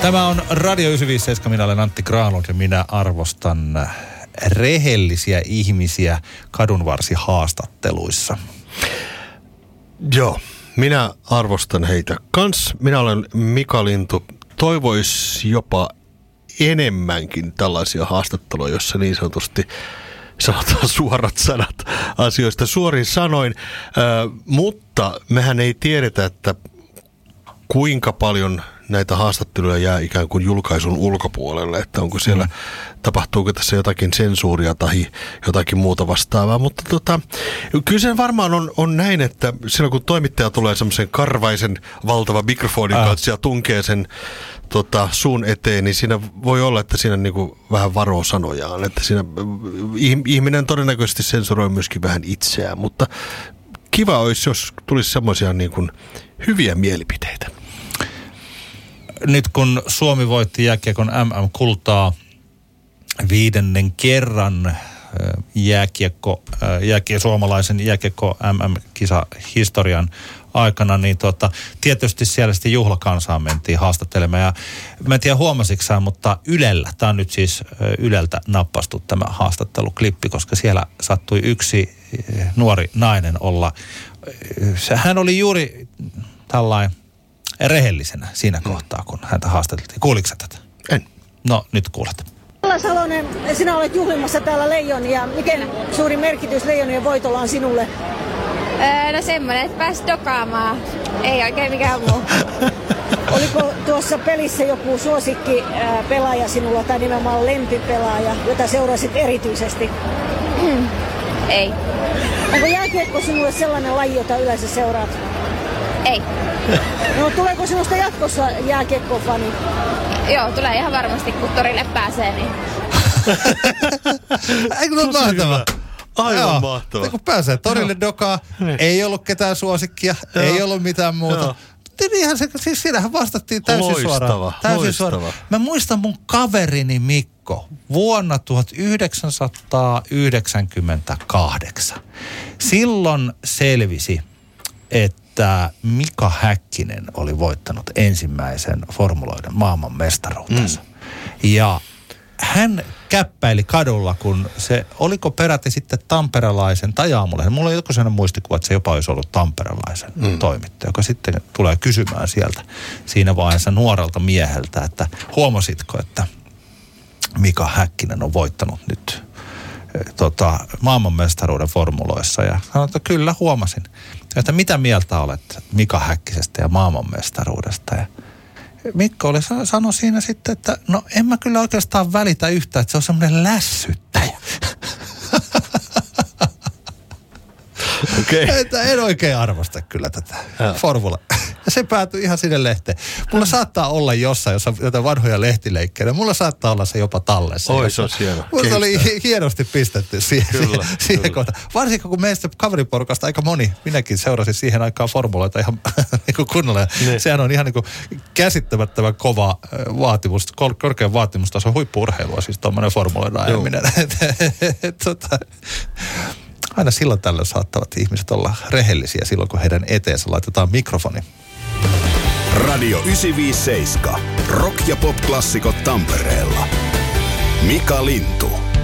Tämä on Radio 957, minä olen Antti Granlund ja minä arvostan rehellisiä ihmisiä kadunvarsihaastatteluissa. Joo, minä arvostan heitä kans. Minä olen Mika Lintu. Toivoisi jopa enemmänkin tällaisia haastatteluja, jossa niin sanotusti sanotaan suorat sanat asioista suorin sanoin, mutta mehän ei tiedetä, että kuinka paljon näitä haastatteluja jää ikään kuin julkaisun ulkopuolelle, että onko siellä, tapahtuuko tässä jotakin sensuuria tai jotakin muuta vastaavaa, mutta kyllä se varmaan on näin, että silloin kun toimittaja tulee semmoisen karvaisen valtavan mikrofonin kanssa ja tunkee sen suun eteen, niin siinä voi olla, että siinä niinku vähän varoo sanojaan, että siinä ihminen todennäköisesti sensuroi myöskin vähän itseään, mutta kiva olisi, jos tulisi semmoisia niin kuin hyviä mielipiteitä. Nyt kun Suomi voitti jääkiekon MM-kultaa 5. kerran suomalaisen jääkiekko MM-kisa historian aikana, niin tietysti siellä sitten juhlakansaan mentiin haastattelemaan. Ja mä en tiedä huomasitko sä, mutta Ylellä, tämä on nyt siis Yleltä nappastu tämä haastatteluklippi, koska siellä sattui yksi nuori nainen olla. Hän oli juuri tällainen rehellisenä siinä kohtaa, kun häntä haastateltiin. Kuuliko sä tätä? En. No, nyt kuulet. Ulla Salonen, sinä olet juhlimassa täällä Leijonia. Miten suuri merkitys Leijonien voitolla on sinulle? No semmoinen, että pääsi dokaamaan. Ei oikein mikään muu. Oliko tuossa pelissä joku suosikki pelaaja sinulla tai nimenomaan lempipelaaja, jota seurasit erityisesti? Ei. Onko jääkiekko sinulle sellainen laji, jota yleensä seuraat? Ei. No tuleeko sinusta jatkossa jääkiekko-fani? Joo, tulee ihan varmasti, kun torille pääsee. Niin. Eikö ole mahtavaa? Aivan mahtavaa. Kun pääsee torille dokaa, ei ollut ketään suosikkia, ei ollut mitään muuta. Niinhän se, siis siinähän vastattiin täysin suoraan. Loistava. Mä muistan mun kaverini Mikko vuonna 1998. Silloin selvisi, että Mika Häkkinen oli voittanut ensimmäisen formuloiden maailmanmestaruutensa. Ja hän käppäili kadulla, kun se, oliko peräti sitten tamperelaisen tai Aamulehden. Mulla on joku sellainen muistikuva, että se jopa olisi ollut tamperelaisen toimittaja, joka sitten tulee kysymään sieltä siinä vaiheessa nuorelta mieheltä, että huomasitko, että Mika Häkkinen on voittanut nyt maailmanmestaruuden formuloissa. Ja sanoin, että kyllä huomasin. Että mitä mieltä olet Mika Häkkisestä ja maailmanmestaruudesta? Ja Mikko sanoi siinä sitten, että no en mä kyllä oikeastaan välitä yhtään, että se on semmoinen lässyttäjä. Okay. Että en oikein arvosta kyllä tätä formula. Ja se päätyi ihan sinne lehteen. Mulla saattaa olla jossain, jos on jotain vanhoja lehtileikkejä, mulla saattaa olla se jopa tallessa. Oi, se on hieno. Mulla oli hienosti pistetty siihen kohtaan. Varsinkin kun meistä kaveriporukasta aika moni, minäkin seurasin siihen aikaan formuloita ihan niin kunnolla. Sehän on ihan niin kuin käsittämättömän kova vaatimus, korkean vaatimustaso huippu-urheilua, siis tuommoinen formuloiden ajaminen. Aina silloin tällöin saattavat ihmiset olla rehellisiä silloin, kun heidän eteensä laitetaan mikrofoni. Radio 957. Rock- ja pop-klassikot Tampereella. Mika Lintu.